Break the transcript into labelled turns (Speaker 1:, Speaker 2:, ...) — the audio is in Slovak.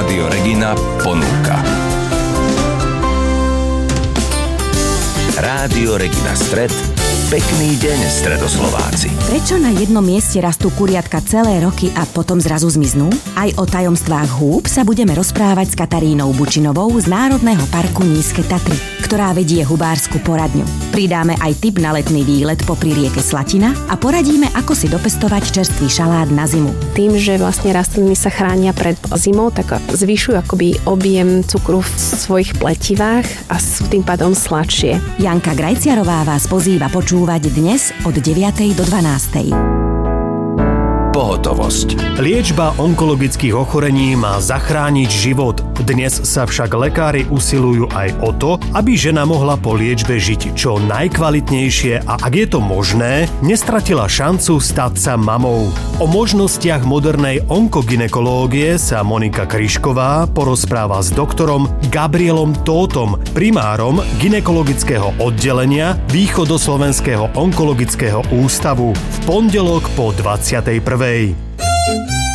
Speaker 1: Rádio Regina ponúka. Rádio Regina Stred. Pekný deň, Stredoslováci.
Speaker 2: Prečo na jednom mieste rastú kuriatka celé roky a potom zrazu zmiznú? Aj o tajomstvách húb sa budeme rozprávať s Katarínou Bučinovou z Národného parku Nízke Tatry, ktorá vedie hubársku poradňu. Pridáme aj tip na letný výlet popri rieke Slatina a poradíme, ako si dopestovať čerstvý šalát na zimu.
Speaker 3: Tým, že vlastne rastliny sa chránia pred zimou, tak zvyšujú akoby objem cukru v svojich pletivách a sú tým pádom sladšie.
Speaker 2: Janka Grajciarová vás pozýva počúvať dnes od 9. do 12.
Speaker 1: Pohotovosť.
Speaker 4: Liečba onkologických ochorení má zachrániť život. Dnes sa však lekári usilujú aj o to, aby žena mohla po liečbe žiť čo najkvalitnejšie a ak je to možné, nestratila šancu stať sa mamou. O možnostiach modernej onkogynekológie sa Monika Kryšková porozpráva s doktorom Gabrielom Tótom, primárom gynekologického oddelenia Východoslovenského onkologického ústavu v pondelok po 21.